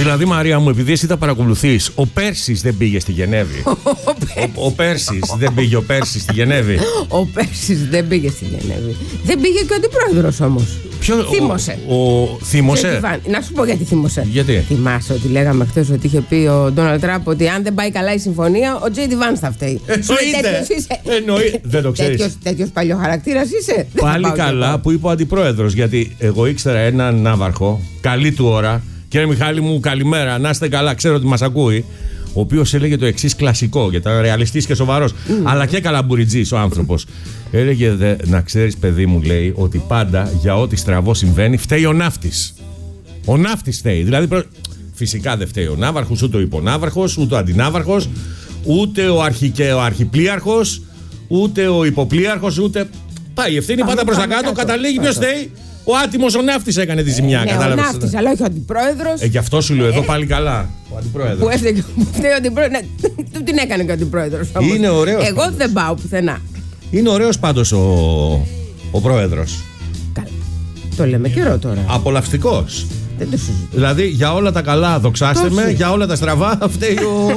Δηλαδή, Μαρία μου, επειδή εσύ τα παρακολουθείς, ο Πέρσης δεν πήγε στη Γενέβη. Ο Πέρσης δεν πήγε, ο Πέρσης στη Γενέβη. Ο Πέρσης δεν πήγε στη Γενέβη. Δεν πήγε και ο αντιπρόεδρος όμως. Θύμωσε. Θύμωσε. Να σου πω γιατί θύμωσε. Γιατί? Θυμάσαι ότι λέγαμε χθες ότι είχε πει ο Ντόναλντ Τραμπ ότι αν δεν πάει καλά η συμφωνία, ο Τζέιντι Βάνς θα φταίει. Εννοείται. Δεν το ξέρεις. Τέτοιος παλιοχαρακτήρας είσαι. Πάλι καλά που είπε ο αντιπρόεδρος. Γιατί εγώ ήξερα έναν ναύαρχο, καλή του ώρα. Κύριε Μιχάλη μου, καλημέρα. Να είστε καλά, ξέρω ότι μας ακούει. Ο οποίος έλεγε το εξής κλασικό, γιατί ήταν ρεαλιστής και σοβαρός, αλλά και καλαμπουριτζής ο άνθρωπος. Έλεγε, να ξέρεις, παιδί μου, λέει, ότι πάντα για ό,τι στραβό συμβαίνει φταίει ο ναύτης. Ο ναύτης φταίει. Δηλαδή, φυσικά δεν φταίει ο ναύαρχος, ούτε ο υποναύαρχος, ούτε ο αντιναύαρχος, ούτε ο αρχιπλοίαρχος, ούτε ο υποπλοίαρχος, ούτε. Πάει η ευθύνη πάντα προς τα κάτω, καταλήγει ποιος φταίει. Ο άτιμος ο ναύτης έκανε τη ζημιά. Ο ναύτης, αλλά όχι ο αντιπρόεδρος. Γι' αυτό σου λέω εδώ πάλι καλά. Ο αντιπρόεδρος. Που έφταιγε ο αντιπρόεδρος. Του την έκανε και ο αντιπρόεδρος. Είναι ωραίος. Εγώ δεν πάω πουθενά. Είναι ωραίος πάντως ο πρόεδρος. Καλά. Το λέμε καιρό τώρα. Απολαυστικός. Δεν το συζητώ. Δηλαδή για όλα τα καλά δοξάστε με, για όλα τα στραβά φταίει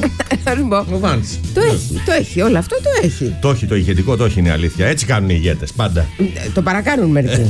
ο Βάνς. Το έχει, όλο αυτό το έχει. Το έχει, το ηγετικό το έχει, είναι αλήθεια. Έτσι κάνουν οι ηγέτες πάντα. Το παρακάνουν μερικοί.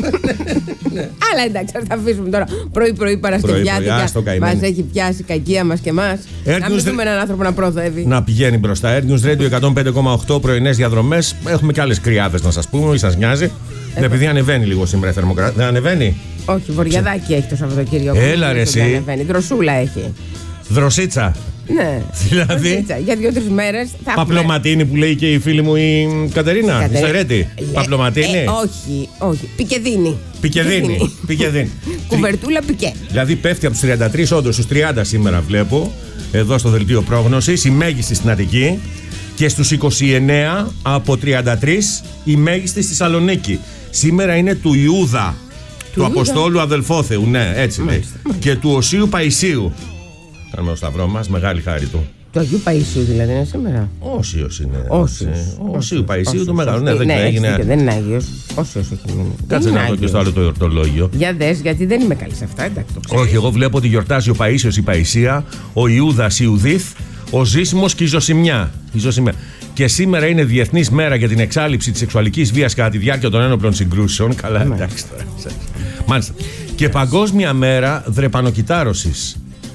Αλλά εντάξει, θα αφήσουμε τώρα πρωί-πρωί Παρασκευιάτικα. Μας έχει πιάσει η κακία μας και εμάς. Να μην δούμε έναν άνθρωπο να προοδεύει. Να πηγαίνει μπροστά. Air News Radio 105,8 πρωινές διαδρομές. Έχουμε και άλλες κρυάδες να σας πούμε, ή σας νοιάζει. Επειδή ανεβαίνει λίγο σήμερα η θερμοκρασία. Δεν ανεβαίνει? Όχι, βορειαδάκι έχει το Σαββατοκύριακο. Έλα ρε εσύ. Δροσούλα έχει. Δροσίτσα. Ναι. Δηλαδή. Δροσίτσα. Για 2-3 μέρες θα Παπλωματίνη που λέει και η φίλη μου η Κατερίνα. Στερέτη. Παπλωματίνη. Όχι. Πικεδίνη. Κουβερτούλα πικέ. Δηλαδή πέφτει από τους 33 όντως στους 30 σήμερα βλέπω. Εδώ στο δελτίο πρόγνωσης. Η μέγιστη στην Αττική. Και στους 29 από 33 η μέγιστη στη Θεσσαλονίκη. Σήμερα είναι του Ιούδα. Του Αποστόλου Αδελφόθεου, ναι, έτσι λέει. Και του Οσίου Παϊσίου. Κάνουμε το σταυρό μας, μεγάλη χάρη του. Του Αγίου Παϊσίου δηλαδή είναι σήμερα. Όσιος είναι. Οσίου Παϊσίου του μεγάλου. Ναι, δεν έγινε. Δεν είναι Άγιος. Όσιος έχει μείνει. Κάτσε να δω και στο άλλο το εορτολόγιο. Για δες, γιατί δεν είμαι καλή σε αυτά, εντάξει. Όχι, εγώ βλέπω ότι γιορτάζει ο Παΐσιος η Παϊσία, ο Ιούδας η Ιουδίθ, ο Ζήσιμος και η Ζωσιμιά. Και σήμερα είναι Διεθνής Μέρα για την εξάλληψη της σεξουαλικής βίας κατά τη διάρκεια των ένοπλων συγκρούσεων. Καλά, εντάξει τώρα. Μάλιστα. Και Παγκόσμια Μέρα Δρεπανοκυτάρωσης.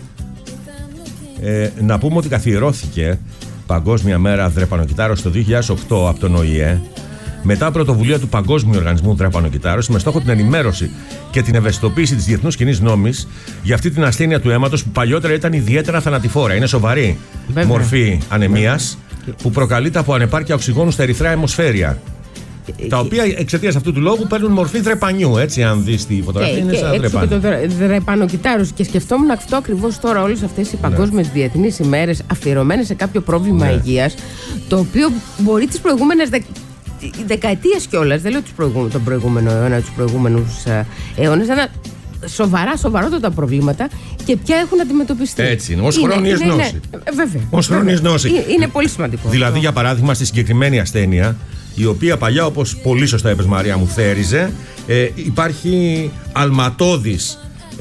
Να πούμε ότι καθιερώθηκε Παγκόσμια Μέρα Δρεπανοκυτάρωσης το 2008 από τον ΟΗΕ μετά πρωτοβουλία του Παγκόσμιου Οργανισμού Δρεπανοκυτάρωσης με στόχο την ενημέρωση και την ευαισθητοποίηση της διεθνούς κοινής νόμης για αυτή την ασθένεια του αίματος που παλιότερα ήταν ιδιαίτερα θανατηφόρα. Είναι σοβαρή μορφή ανεμίας που προκαλείται από ανεπάρκεια οξυγόνου στα ερυθρά αιμοσφαίρια. Τα οποία εξαιτίας αυτού του λόγου παίρνουν μορφή δρεπανιού. Έτσι, αν δεις τη φωτογραφία, είναι σαν δρεπάνι. Και το δρεπανοκυτάρωση. Και σκεφτόμουν αυτό ακριβώς τώρα, όλες αυτές οι παγκόσμιες διεθνείς ημέρες αφιερωμένες σε κάποιο πρόβλημα υγείας, το οποίο μπορεί τις προηγούμενες δεκαετίες κιόλας, δεν λέω τον προηγούμενο αιώνα, τους προηγούμενους αιώνες, ένα σοβαρότατα προβλήματα και πια έχουν αντιμετωπιστεί. Έτσι είναι, ως χρόνιες νόση. Βέβαια. Ως χρόνιες νόση. Είναι πολύ σημαντικό. Δηλαδή, για παράδειγμα, στη συγκεκριμένη ασθένεια, η οποία παλιά, όπως πολύ σωστά είπες Μαρία μου, θέριζε, υπάρχει αλματώδης,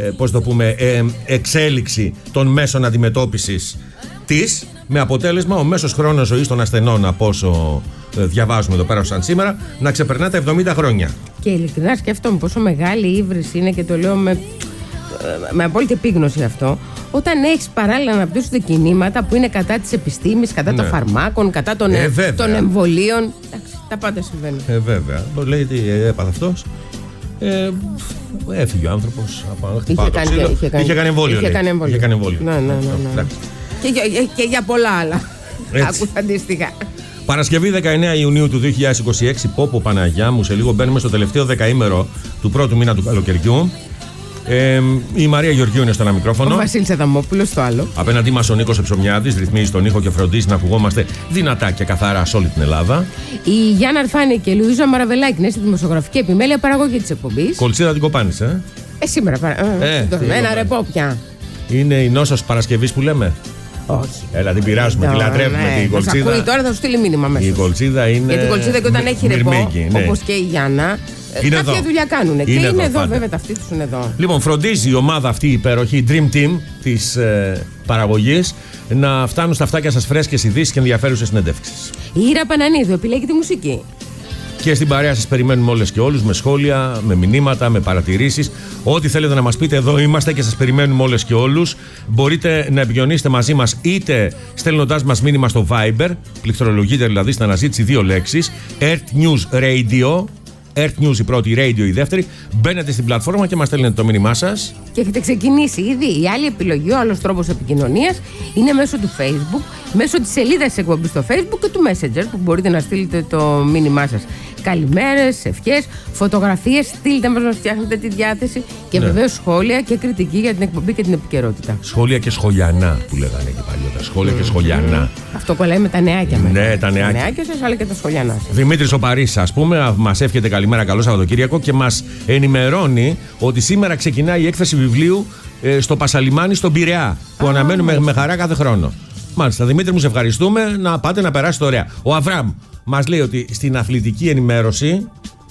εξέλιξη των μέσων αντιμετώπισης της, με αποτέλεσμα ο μέσος χρόνος ζωής των ασθενών, από όσο διαβάζουμε εδώ πέρα σαν σήμερα, να ξεπερνά τα 70 χρόνια. Και ειλικρινά σκέφτομαι πόσο μεγάλη η ύβριση είναι, και το λέω με απόλυτη επίγνωση αυτό, όταν έχεις παράλληλα να πτήσουν κινήματα που είναι κατά της επιστήμης, κατά των φαρμάκων, κατά των εμβολίων. Εντάξει, τα πάντα συμβαίνουν. Βέβαια. Λέει τι έπαθε αυτός. Έφυγε ο άνθρωπος. Είχε κάνει εμβόλιο. Ναι. Και για πολλά άλλα. Άκουσα αντίστοιχα. Παρασκευή 19 Ιουνίου του 2026, πόπο Παναγιά μου, σε λίγο μπαίνουμε στο τελευταίο δεκαήμερο του πρώτου μήνα του καλοκαιριού. Η Μαρία Γεωργίου είναι στο ένα μικρόφωνο. Ο Βασίλης Αδαμόπουλος στο άλλο. Απέναντί μας ο Νίκος Εψομιάδης, ρυθμίζει τον ήχο και φροντίζει να ακουγόμαστε δυνατά και καθαρά σε όλη την Ελλάδα. Η Γιάννα Αρφάνη και η Λουίζα Μαραβελάκη είναι στη δημοσιογραφική επιμέλεια παραγωγή της εκπομπής. Κολτσίδα την κοπάνεις, σήμερα ένα ρεπό πια. Είναι η νόσος Παρασκευής που λέμε. Όχι. Έλα, την πειράζουμε, τη λατρεύουμε την Κολτσίδα. Τώρα θα σου στείλει μήνυμα μέσα. Η Κολτσίδα είναι. Γιατί η Κολτσίδα και όταν έχει ρεπό, όπως και η Γιάννα, Κάποια δουλειά κάνουν. Και είναι εδώ, πάντα. βέβαια, ταυτοί τους είναι εδώ. Λοιπόν, φροντίζει η ομάδα αυτή η υπέροχη, η Dream Team της παραγωγής, να φτάνουν στα αυτάκια σας φρέσκες ειδήσεις και ενδιαφέρουσες συνεντεύξεις. Η Ήρα Πανανίδου επιλέγει τη μουσική. Και στην παρέα σας περιμένουμε όλες και όλους, με σχόλια, με μηνύματα, με παρατηρήσεις. Ό,τι θέλετε να μας πείτε, εδώ είμαστε και σας περιμένουμε όλες και όλους. Μπορείτε να επικοινωνήσετε μαζί μας είτε στέλνοντάς μας μήνυμα στο Viber, πληκτρολογείτε δηλαδή στην αναζήτηση 2 λέξεις, Earth News Radio. Earth News η πρώτη, Radio η δεύτερη. Μπαίνετε στην πλατφόρμα και μας στέλνετε το μήνυμά σας. Και έχετε ξεκινήσει ήδη. Η άλλη επιλογή, ο άλλος τρόπος επικοινωνίας είναι μέσω του Facebook, μέσω της σελίδας της εκπομπής στο Facebook και του Messenger, που μπορείτε να στείλετε το μήνυμά σας. Καλημέρες, ευχές, φωτογραφίες, στείλτε μας να φτιάχνετε τη διάθεση και βεβαίως σχόλια και κριτική για την εκπομπή και την επικαιρότητα. Σχόλια και σχολιανά που λέγανε και παλιότερα. Σχόλια και σχολιανά. Αυτό κολλάει με τα νεάκια μας. Ναι, τα νεάκια. Τα νεάκια σας, αλλά και τα σχολιανά σας. Δημήτρης ο Παρίσης, ας πούμε, μας εύχεται καλημέρα, καλό Σαββατοκύριακο και μας ενημερώνει ότι σήμερα ξεκινάει η έκθεση βιβλίου στο Πασαλιμάνι στον Πειραιά, που αναμένουμε με χαρά κάθε χρόνο. Μάλιστα, Δημήτρη μου, σε ευχαριστούμε. Να πάτε να περάσετε ωραία. Ο Αβραμ μας λέει ότι στην αθλητική ενημέρωση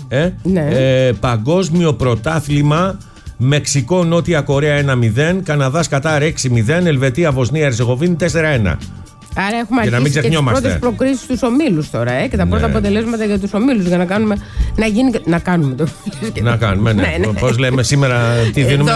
παγκόσμιο πρωτάθλημα Μεξικό Νότια Κορέα 1-0, Καναδάς Κατάρ 6-0, Ελβετία Βοσνία Ερζεγοβίνη 4-1. Άρα έχουμε αρχίσει και τις πρώτες προκρίσεις στους ομίλους τώρα και τα πρώτα αποτελέσματα για τους ομίλους για να κάνουμε, να κάνουμε το. Να κάνουμε, ναι. Πώς λέμε σήμερα, τι δίνουμε,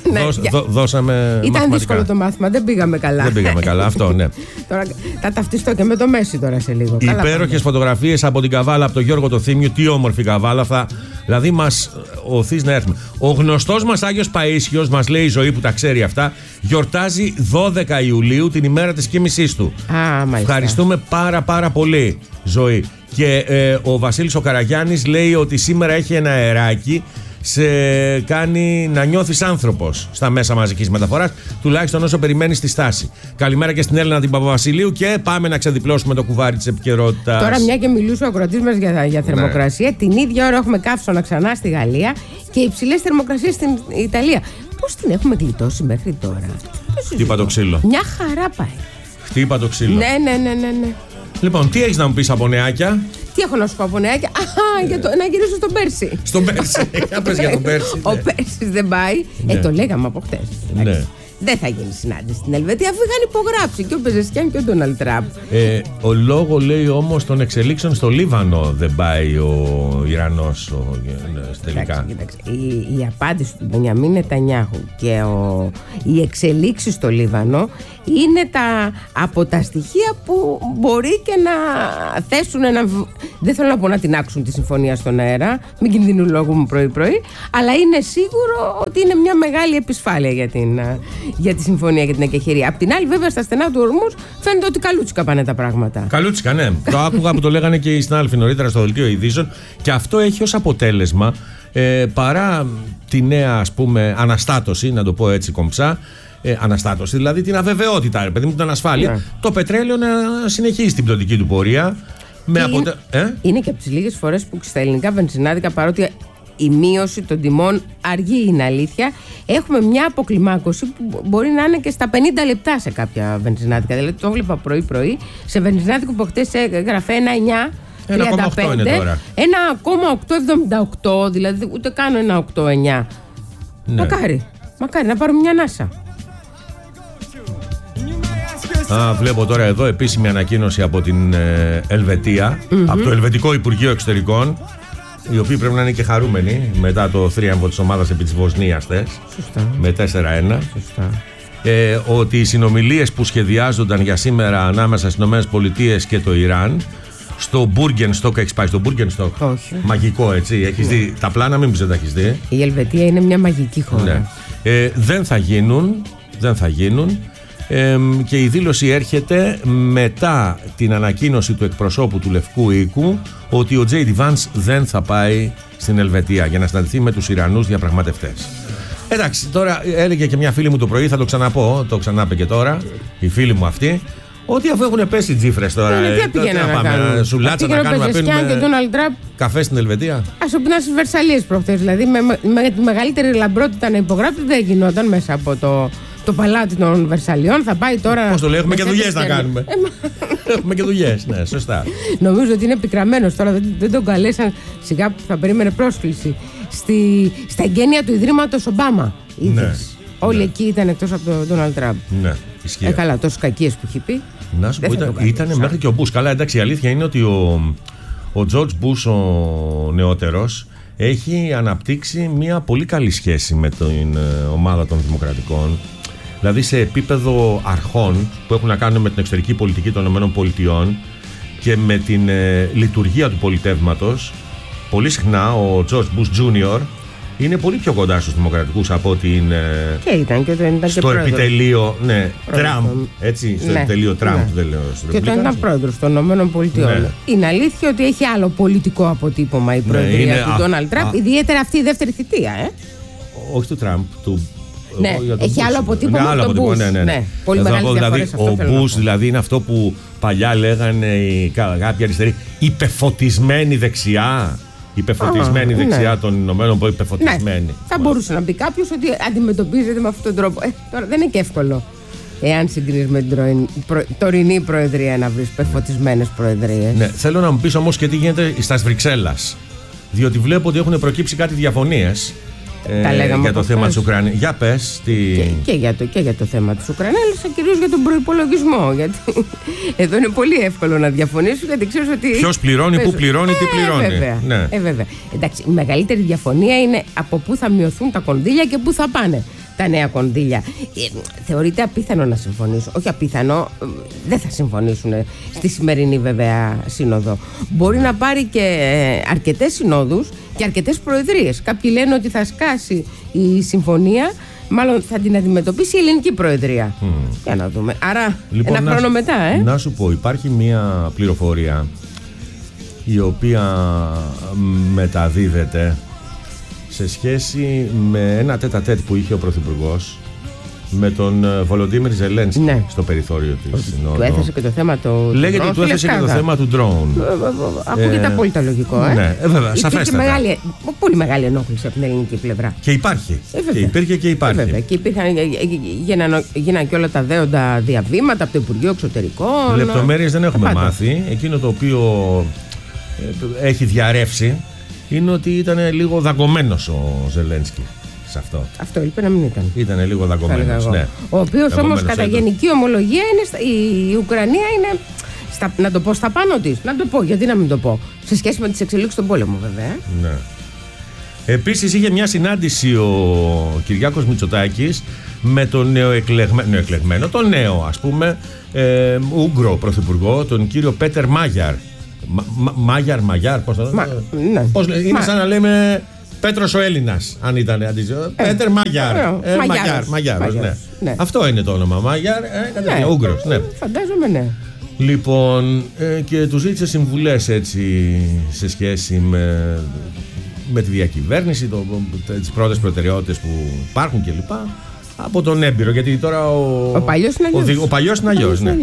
δώσαμε. Ήταν δύσκολο το μάθημα, δεν πήγαμε καλά. Δεν πήγαμε καλά, αυτό, ναι. Τώρα θα ταυτιστώ και με το Μέση τώρα σε λίγο. Υπέροχες φωτογραφίες από την Καβάλα, από τον Γιώργο το Θήμιο, τι όμορφη Καβάλα, δηλαδή μας οθείς να έρθουμε. Ο γνωστός μας Άγιος Παΐσιος, μας λέει η Ζωή που τα ξέρει αυτά, γιορτάζει 12 Ιουλίου, την ημέρα της κοίμησής του. Ευχαριστούμε πάρα πολύ, Ζωή. Και ο Βασίλης ο Καραγιάννης λέει ότι σήμερα έχει ένα αεράκι, σε κάνει να νιώθεις άνθρωπος στα μέσα μαζικής μεταφοράς, τουλάχιστον όσο περιμένεις τη στάση. Καλημέρα και στην Έλληνα την Παπαβασιλείου και πάμε να ξεδιπλώσουμε το κουβάρι της επικαιρότητας. Τώρα, μια και μιλούσε ο ακροατής μας για θερμοκρασία, την ίδια ώρα έχουμε καύσωνα ξανά στη Γαλλία και υψηλές θερμοκρασίες στην Ιταλία. Πώς την έχουμε γλιτώσει μέχρι τώρα? Χτύπα το ξύλο. Μια χαρά πάει. Χτύπα το ξύλο. Ναι. Λοιπόν, τι έχεις να μου πεις από νεάκια? Τι έχω να σου πω από νεάκια? Να γυρίσω στον Πέρση. Στον Πέρση. Πες για τον Πέρση. Ο Πέρσης δεν πάει. Το λέγαμε από χτες. Ναι. Δεν θα γίνει συνάντηση στην Ελβετία, αφού είχαν υπογράψει και ο Πεζεσκιάν και ο Ντόναλντ Τραμπ. Ο λόγο λέει όμως των εξελίξεων στο Λίβανο δεν πάει ο Ιρανός τελικά. Κοίταξε, η απάντηση του Μπενιαμίν Νετανιάχου και οι εξελίξεις στο Λίβανο είναι από τα στοιχεία που μπορεί και να θέσουν δεν θέλω να πω να την άξουν τη συμφωνία στον αέρα, μην κινδυνολογούμε πρωί-πρωί, αλλά είναι σίγουρο ότι είναι μια μεγάλη επισφάλεια για τη συμφωνία για την εκεχηρία. Απ' την άλλη, βέβαια, στα στενά του ορμούς φαίνεται ότι καλούτσικα πάνε τα πράγματα. Καλούτσικα, ναι. Το άκουγα που το λέγανε και οι συνάδελφοι νωρίτερα στο δελτίο ειδήσεων, και αυτό έχει ως αποτέλεσμα, παρά τη νέα, ας πούμε, αναστάτωση, να το πω έτσι κομψά, αναστάτωση, δηλαδή την αβεβαιότητα, παιδί μου, την ανασφάλεια, το πετρέλαιο να συνεχίσει την πτωτική του πορεία. Είναι και από τις λίγες φορές που στα ελληνικά βενζινάδικα, παρότι η μείωση των τιμών αργή είναι αλήθεια, έχουμε μια αποκλιμάκωση που μπορεί να είναι και στα 50 λεπτά σε κάποια βενζινάδικα. Δηλαδή το έβλεπα πρωί-πρωί σε βενζινάδικο που χτες έγραφε 1,935, 1,8 είναι τώρα. 1,878, δηλαδή ούτε καν 1,89. Ναι. Μακάρι να πάρουμε μια ανάσα. Βλέπω τώρα εδώ επίσημη ανακοίνωση από την Ελβετία, από το Ελβετικό Υπουργείο Εξωτερικών, οι οποίοι πρέπει να είναι και χαρούμενοι μετά το θρίαμβο της ομάδας επί της Βοσνίας με 4-1. Ότι οι συνομιλίες που σχεδιάζονταν για σήμερα ανάμεσα στις ΗΠΑ και το Ιράν, στο Μπούργενστοκ, έχεις πάει στο Μπούργενστοκ? Όχι. Μαγικό, έτσι. Έχεις δει τα πλάνα, μην δεν τα έχεις δει. Η Ελβετία είναι μια μαγική χώρα. Ναι. Δεν θα γίνουν. Και η δήλωση έρχεται μετά την ανακοίνωση του εκπροσώπου του Λευκού Οίκου ότι ο Τζέι Ντι Βάνς δεν θα πάει στην Ελβετία για να συναντηθεί με τους Ιρανούς διαπραγματευτές. Εντάξει, τώρα έλεγε και μια φίλη μου το πρωί, θα το ξαναπώ, το ξανάπε και τώρα, η φίλη μου αυτή, ότι αφού έχουν πέσει τζίφρες τώρα, τι πήγαιναν να κάνουν? Σουλάτσα να κάνουμε, να πίνουμε καφέ στην Ελβετία. Ας το πίναν στις Βερσαλίες προχθές, δηλαδή με τη μεγαλύτερη λαμπρότητα να υπογράψει δεν γινόταν μέσα από το παλάτι των Βερσαλιών. Θα πάει τώρα. Πώς το λέει, έχουμε και δουλειές να κάνουμε. Έχουμε και δουλειές, ναι, σωστά. Νομίζω ότι είναι πικραμένος τώρα, δεν τον καλέσαν, σιγά που θα περίμενε πρόσκληση στα εγγένεια του Ιδρύματος Ομπάμα. Είδες. Όλοι εκεί ήταν εκτός από τον Ντόναλντ Τραμπ. Ναι, ισχύει. Καλά, τόσες κακίες που έχει πει. Να σου πω, ήταν μέχρι και ο Μπούς. Καλά, εντάξει, η αλήθεια είναι ότι ο Τζορτζ Μπούς, ο νεότερος, έχει αναπτύξει μια πολύ καλή σχέση με την ομάδα των Δημοκρατικών. Δηλαδή σε επίπεδο αρχών που έχουν να κάνουν με την εξωτερική πολιτική των ΗΠΑ και με την λειτουργία του πολιτεύματος, πολύ συχνά ο George Bush Jr. είναι πολύ πιο κοντά στους Δημοκρατικούς από ότι είναι και ήταν στο επιτελείο Τραμπ. Έτσι, στο επιτελείο Τραμπ, δεν λέω. Και όταν ήταν πρόεδρος των ΗΠΑ. Ναι. Είναι αλήθεια ότι έχει άλλο πολιτικό αποτύπωμα η προεδρία του Ντόναλντ Τραμπ, ιδιαίτερα αυτή η δεύτερη θητεία. Όχι του Τραμπ, του. Ναι, έχει άλλο αποτύπωμα από τον Μπούς. Ναι. Πολύ μεγάλη διαφορά. Ο Μπούς δηλαδή είναι αυτό που παλιά λέγανε κάποιοι αριστεροί, υπεφωτισμένη δεξιά. Υπεφωτισμένη δεξιά των Ηνωμένων Πολιτειών, υπεφωτισμένη. Ναι. Θα μπορούσε να πει κάποιος ότι αντιμετωπίζεται με αυτόν τον τρόπο. Τώρα δεν είναι και εύκολο, εάν συγκρίνεις με την τωρινή προεδρία, να βρεις υπεφωτισμένες προεδρίες. Ναι, θέλω να μου πεις όμως και τι γίνεται στα Βρυξέλλας. Διότι βλέπω ότι έχουν προκύψει κάτι διαφωνίες για το θέμα της Ουκρανίας. Για πες. Και για το θέμα της Ουκρανίας, αλλά κυρίως για τον προϋπολογισμό. Γιατί εδώ είναι πολύ εύκολο να διαφωνήσουν, γιατί ξέρεις ότι. Ποιος πληρώνει, πού πληρώνει, τι πληρώνει. Βέβαια. Ναι. Βέβαια. Εντάξει, η μεγαλύτερη διαφωνία είναι από πού θα μειωθούν τα κονδύλια και πού θα πάνε τα νέα κονδύλια. Θεωρείται απίθανο να συμφωνήσουν. Όχι απίθανο, δεν θα συμφωνήσουν στη σημερινή βέβαια σύνοδο. Μπορεί να πάρει και αρκετές συνόδους και αρκετές προεδρίες. Κάποιοι λένε ότι θα σκάσει η συμφωνία, μάλλον θα την αντιμετωπίσει η ελληνική προεδρία. Για να δούμε. Άρα λοιπόν, ένα χρόνο μετά. Να σου πω, υπάρχει μια πληροφορία η οποία μεταδίδεται σε σχέση με ένα τέτα-τέτ που είχε ο Πρωθυπουργός με τον Βολοντίμιρ Ζελένσκι στο περιθώριο της συνόδου. Του έθεσε και το θέμα του λέγεται ότι του έθεσε και το θέμα του drone. Ακούγεται απόλυτα λογικό. Ναι, βέβαια, σαφέστατα. Πολύ μεγάλη ενόχληση από την ελληνική πλευρά. Και υπάρχει. Και υπήρχε και υπάρχει. Βέβαια. Και γίνανε και όλα τα δέοντα διαβήματα από το Υπουργείο Εξωτερικών. Λεπτομέρειες δεν έχουμε μάθει. Εκείνο το οποίο έχει διαρρεύσει είναι ότι ήταν λίγο δαγκωμένος ο Ζελένσκι σε αυτό. Αυτό είπε να μην ήταν. Ήταν λίγο δαγκωμένος, ναι. Ο οποίος όμως κατά γενική ομολογία είναι η Ουκρανία είναι, να το πω, στα πάνω της. Να το πω, γιατί να μην το πω. Σε σχέση με τις εξελίξεις στον πόλεμο, βέβαια. Ναι. Επίσης είχε μια συνάντηση ο Κυριάκος Μητσοτάκης με τον νεοεκλεγμένο, τον νέο ας πούμε Ούγγρο πρωθυπουργό, τον κύριο Πέτερ Μάγιαρ. Μάγιαρ, πώς το λέμε. Είναι σαν να λέμε Πέτρος ο Έλληνας, αν ήταν αντίστοιχο. Πέτερ Μάγιαρ. Ναι. Αυτό είναι το όνομα. Μάγιαρ, Ούγγρος. Φαντάζομαι, ναι. Λοιπόν, και του ζήτησε συμβουλές έτσι σε σχέση με τη διακυβέρνηση, τις πρώτες προτεραιότητες που υπάρχουν κλπ. Από τον έμπειρο, γιατί τώρα ο παλιός είναι αλλιώς. Ναι.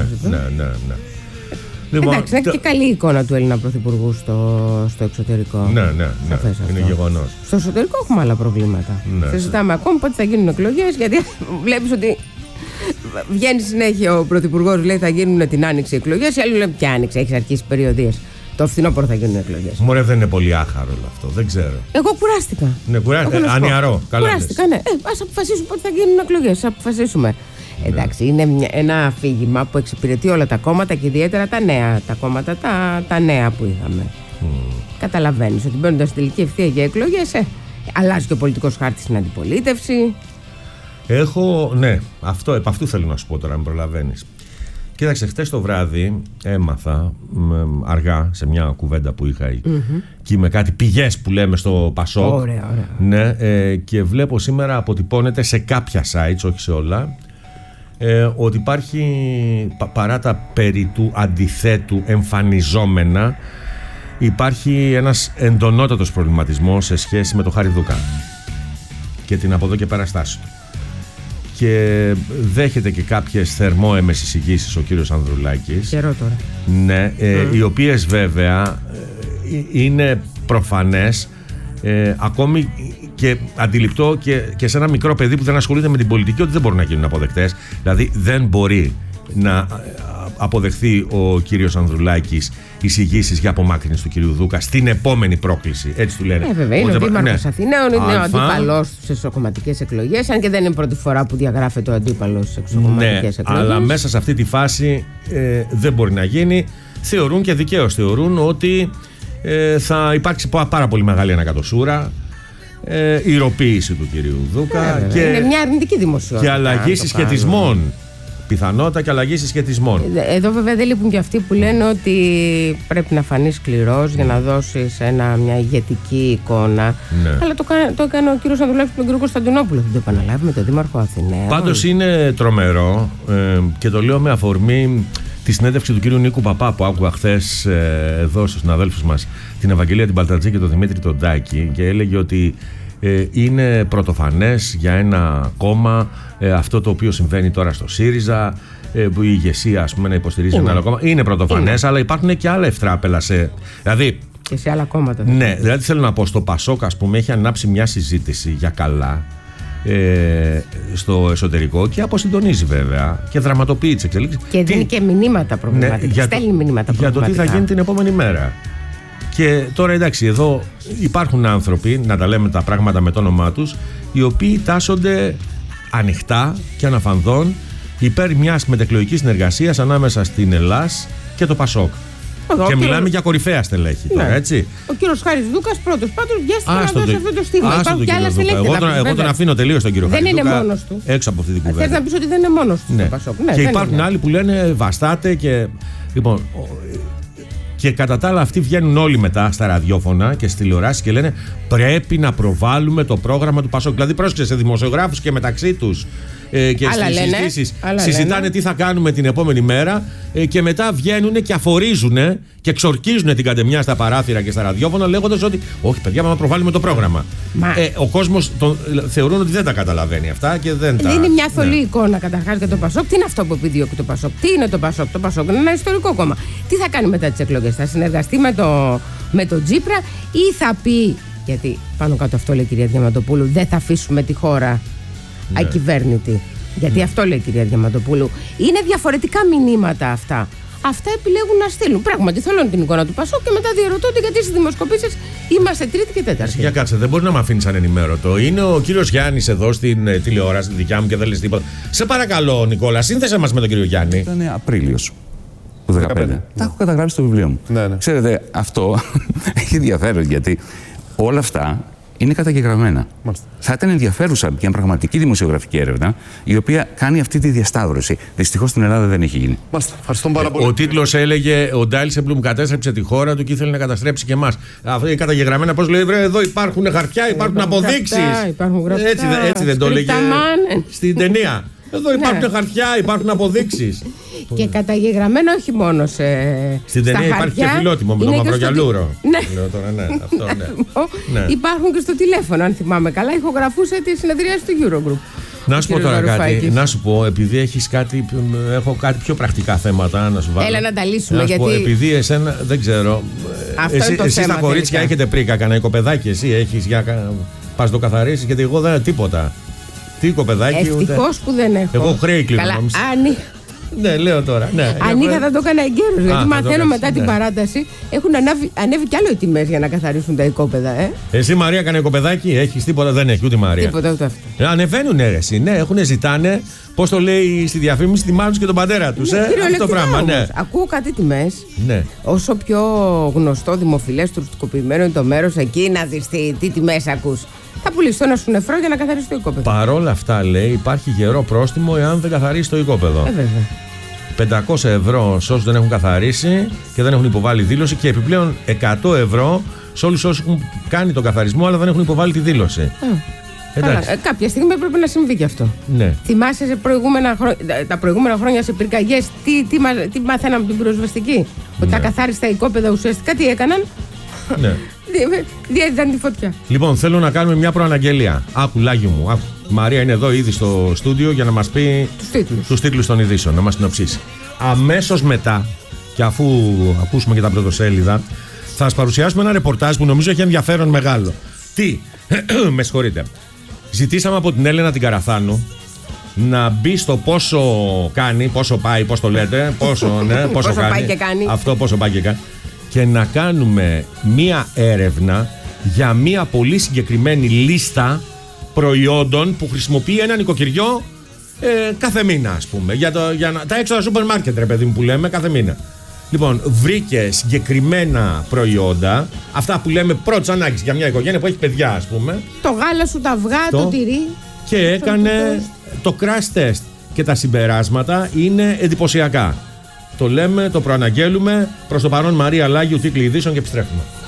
Λοιπόν, εντάξει, έχει και καλή εικόνα του Έλληνα Πρωθυπουργού στο εξωτερικό. Ναι, είναι γεγονός. Στο εσωτερικό έχουμε άλλα προβλήματα. Συζητάμε ακόμα πότε θα γίνουν εκλογές, γιατί βλέπεις ότι βγαίνει συνέχεια ο Πρωθυπουργός, λέει θα γίνουν την άνοιξη εκλογές, οι άλλοι λένε ποια άνοιξη, έχει αρχίσει περιοδίες. Το φθινόπωρο θα γίνουν εκλογές. Μωρέ, δεν είναι πολύ άχαρο όλο αυτό, δεν ξέρω. Εγώ κουράστηκα. Ναι, ανιαρό. Κουράστηκα, ναι. Ας αποφασίσουμε πότε θα γίνουν εκλογές, ας αποφασίσουμε. Εντάξει, είναι ένα αφήγημα που εξυπηρετεί όλα τα κόμματα και ιδιαίτερα τα νέα. Τα κόμματα τα νέα που είχαμε. Καταλαβαίνεις ότι μπαίνοντας στην τελική ευθεία για εκλογές, αλλάζει και ο πολιτικός χάρτης στην αντιπολίτευση. Ναι, επ' αυτού θέλω να σου πω τώρα, αν προλαβαίνεις. Κοίταξε, χτες το βράδυ έμαθα αργά σε μια κουβέντα που είχα και με κάτι πηγές που λέμε στο Πασόκ. Ωραία. Ναι, και βλέπω σήμερα αποτυπώνεται σε κάποια sites, όχι σε όλα, ότι υπάρχει, παρά τα περί του αντιθέτου εμφανιζόμενα, υπάρχει ένας εντονότατος προβληματισμός σε σχέση με το Χάρη Δούκα και την από εδώ και πέρα στάση του. Και δέχεται και κάποιες θερμόαιμες εισηγήσεις ο κύριος Ανδρουλάκης. Καιρό τώρα. Ναι, οι οποίες βέβαια είναι προφανές, ακόμη και αντιληπτό και σε ένα μικρό παιδί που δεν ασχολείται με την πολιτική, ότι δεν μπορούν να γίνουν αποδεκτές. Δηλαδή δεν μπορεί να αποδεχθεί ο κύριος Ανδρουλάκης εισηγήσεις για απομάκρυνση του κυρίου Δούκα στην επόμενη πρόκληση. Έτσι του λένε. Βέβαια, είναι ο Δήμαρχος Αθηναίων, είναι ο αντίπαλος στις εξωκομματικές εκλογές. Αν και δεν είναι πρώτη φορά που διαγράφεται ο αντίπαλος στις εξωκομματικές εκλογές. Αλλά μέσα σε αυτή τη φάση δεν μπορεί να γίνει. Θεωρούν και δικαίως θεωρούν ότι θα υπάρξει πάρα πολύ μεγάλη ανακατοσούρα. Ηροποίηση του κυρίου Δούκα και είναι μια αρνητική δημοσιότητα. Και αλλαγή συσχετισμών. Πιθανότητα και αλλαγή συσχετισμών. Εδώ βέβαια δεν λείπουν και αυτοί που λένε ότι πρέπει να φανείς σκληρός για να δώσεις μια ηγετική εικόνα. Ναι. Αλλά το έκανε ο κύριος Ανδρουλάκης με τον κύριο Κωνσταντινόπουλο. Θα το επαναλάβει με τον Δήμαρχο Αθηναίων. Πάντως είναι τρομερό και το λέω με αφορμή τη συνέντευξη του κύριου Νίκου Παπά που άκουγα χθες εδώ στους συναδέλφους μας, την Ευαγγελία την Παλτατζή και τον Δημήτρη τον Τάκη, και έλεγε ότι είναι πρωτοφανές για ένα κόμμα αυτό το οποίο συμβαίνει τώρα στο ΣΥΡΙΖΑ, που η ηγεσία ας πούμε να υποστηρίζει ένα άλλο κόμμα. Είναι πρωτοφανές, αλλά υπάρχουν και άλλα ευτράπελα δηλαδή, και σε άλλα κόμματα. Ναι, δηλαδή θέλω να πω, στο ΠΑΣΟΚ ας πούμε έχει ανάψει μια συζήτηση για καλά στο εσωτερικό και αποσυντονίζει βέβαια και δραματοποιεί τις εξελίξεις. Και δίνει και μηνύματα προβληματικά. Ναι, στέλνει μηνύματα για το τι θα γίνει την επόμενη μέρα. Και τώρα εντάξει, εδώ υπάρχουν άνθρωποι, να τα λέμε τα πράγματα με το όνομά τους, οι οποίοι τάσσονται ανοιχτά και αναφανδόν υπέρ μιας μετεκλογικής συνεργασίας ανάμεσα στην ΕΛΑΣ και το ΠΑΣΟΚ. Και μιλάμε για κορυφαία στελέχη τώρα, έτσι. Ο κύριος Χάρης Δούκας πρώτος πάντως βιάστηκε να δώσει αυτό το στίγμα. Υπάρχουν και άλλα στελέχη. Εγώ τον αφήνω τελείως τον κύριο Χάρη Δούκα. Δεν είναι μόνος του. Έξω από αυτή την κουβέντα. Θες να πεις ότι δεν είναι μόνος του το ΠΑΣΟΚ. Και υπάρχουν άλλοι που λένε βαστάτε και. Λοιπόν. Και κατά τα άλλα, αυτοί βγαίνουν όλοι μετά στα ραδιόφωνα και στις τηλεοράσεις και λένε πρέπει να προβάλλουμε το πρόγραμμα του ΠΑΣΟΚ. Δηλαδή, πρόσεξε, σε δημοσιογράφους και μεταξύ τους και στις συζητήσεις συζητάνε τι θα κάνουμε την επόμενη μέρα και μετά βγαίνουν και αφορίζουν και ξορκίζουν την καντεμιά στα παράθυρα και στα ραδιόφωνα λέγοντας ότι όχι, παιδιά, πάμε να προβάλλουμε το πρόγραμμα. Ο κόσμος θεωρούν ότι δεν τα καταλαβαίνει αυτά και δεν τα. Είναι μια θολή εικόνα καταρχάς για το ΠΑΣΟΚ. Τι είναι αυτό που επιδιώκει το ΠΑΣΟΚ? Τι είναι το ΠΑΣΟΚ? Το ΠΑΣΟΚ είναι ένα ιστορικό κόμμα. Τι θα κάνει μετά τις εκλογές? Θα συνεργαστεί με το Τζίπρα ή θα πει, γιατί πάνω κάτω αυτό λέει η κυρία Διαμαντοπούλου, δεν θα αφήσουμε τη χώρα ακυβέρνητη. Γιατί αυτό λέει η κυρία Διαμαντοπούλου. Είναι διαφορετικά μηνύματα αυτά. Αυτά επιλέγουν να στείλουν. Πράγματι θέλουν την εικόνα του ΠΑΣΟΚ και μετά διαρωτώνται γιατί στις δημοσκοπήσεις είμαστε τρίτη και τέταρτη. Για κάτσε, δεν μπορεί να με αφήνει ανενημέρωτο. Είναι ο κύριος Γιάννης εδώ στην τηλεόραση, τη δικιά μου, και δεν λες τίποτα. Σε παρακαλώ, Νικόλα, σύνθεσε μας με τον κύριο Γιάννη. Ήταν Απρίλιος του 2015. Τα έχω καταγράψει στο βιβλίο μου. Ναι. Ξέρετε, αυτό έχει ενδιαφέρον γιατί όλα αυτά είναι καταγεγραμμένα. Θα ήταν ενδιαφέρουσα μια πραγματική δημοσιογραφική έρευνα η οποία κάνει αυτή τη διασταύρωση. Δυστυχώς στην Ελλάδα δεν έχει γίνει. Ευχαριστώ πάρα πολύ. Ο τίτλος έλεγε: ο Ντάιλσεμπλουμ κατέστρεψε τη χώρα του και ήθελε να καταστρέψει και εμάς. Αυτό είναι καταγεγραμμένα. Πώς λέει, εδώ υπάρχουν χαρτιά, υπάρχουν αποδείξεις. Έτσι δεν το έλεγε στην ταινία. Εδώ υπάρχουν χαρτιά, υπάρχουν αποδείξεις. Και καταγεγραμμένο όχι μόνο στην ταινία υπάρχει και φιλότιμο με το Μαυρογιαλούρο. Υπάρχουν και στο τηλέφωνο, αν θυμάμαι καλά. Ηχογραφούσε τη συνεδρίαση του Eurogroup. Να σου πω τώρα κάτι. Να σου πω, επειδή έχεις έχω κάτι πιο πρακτικά θέματα να σου βάλω. Έλα να τα λύσουμε. Γιατί... πω, επειδή εσένα δεν ξέρω. Εσείς τα κορίτσια έχετε πρίκα, κανένα οικοπεδάκι, εσύ έχεις για. Πας το καθαρίσεις, γιατί εγώ δεν τίποτα. Τι οικοπεδάκι, ούτε. Ευτυχώς που δεν έχω. Εγώ χρέη κλείνω. Ναι, λέω τώρα. Αν είχα θα το έκανα εγκαίρως. Γιατί μαθαίνω μετά την παράταση έχουν ανέβει κι άλλο οι τιμές για να καθαρίσουν τα οικόπεδα. Εσύ, Μαρία, κανένα οικοπεδάκι έχεις? Τίποτα δεν έχει, ούτε η Μαρία. Τίποτα, ούτε αυτό. Ανεβαίνουν αίρεση. Ναι, ζητάνε, πώς το λέει στη διαφήμιση, τη μάνα τους και τον πατέρα τους. Αυτό πράγμα, ναι. Ακούω κάτι τιμές. Ναι. Όσο πιο γνωστό, δημοφιλές, τουριστικοποιημένο είναι το μέρος εκεί, να δεις τι τιμές ακούς. Θα πουλήσει ένα σου νεφρό για να καθαρίσει το οικόπεδο. Παρόλα αυτά, λέει, υπάρχει γερό πρόστιμο εάν δεν καθαρίσει το οικόπεδο. Βέβαια. 500 ευρώ σε όσους δεν έχουν καθαρίσει και δεν έχουν υποβάλει δήλωση και επιπλέον 100 ευρώ σε όλους όσους έχουν κάνει τον καθαρισμό αλλά δεν έχουν υποβάλει τη δήλωση. Κάποια στιγμή έπρεπε να συμβεί και αυτό. Ναι. Θυμάσαι τα προηγούμενα χρόνια σε πυρκαγιές τι μάθαίναμε από την πυροσβεστική? Ότι τα καθάριστα οικόπεδα ουσιαστικά τι έκαναν? Ναι. Διέδιδαν τη φωτιά. Λοιπόν, θέλω να κάνουμε μια προαναγγελία. Άκου, Λάγιο μου. Άκου. Η Μαρία είναι εδώ ήδη στο στούντιο για να μας πει τους τίτλους των ειδήσεων, να μας συνοψίσει. Αμέσως μετά, και αφού ακούσουμε και τα πρωτοσέλιδα, θα σας παρουσιάσουμε ένα ρεπορτάζ που νομίζω έχει ενδιαφέρον μεγάλο. Τι, με συγχωρείτε. Ζητήσαμε από την Έλενα την Καραθάνου να μπει στο πόσο κάνει, πόσο πάει, πώς το λέτε, πόσο κάνει, πάει και κάνει. Αυτό πόσο πάει και κάνει, και να κάνουμε μία έρευνα για μία πολύ συγκεκριμένη λίστα προϊόντων που χρησιμοποιεί ένα νοικοκυριό κάθε μήνα, ας πούμε, τα έξοδα σούπερ μάρκετ, ρε παιδί μου, που λέμε κάθε μήνα. Λοιπόν, βρήκε συγκεκριμένα προϊόντα, αυτά που λέμε πρώτης ανάγκης για μια οικογένεια που έχει παιδιά, ας πούμε. Το γάλα σου, τα αυγά, το τυρί. Και έκανε το crash test. Και τα συμπεράσματα είναι εντυπωσιακά. Το λέμε, το προαναγγέλουμε. Προς το παρόν, Μαρία Λάγιου, τίτλοι ειδήσεων, και επιστρέφουμε.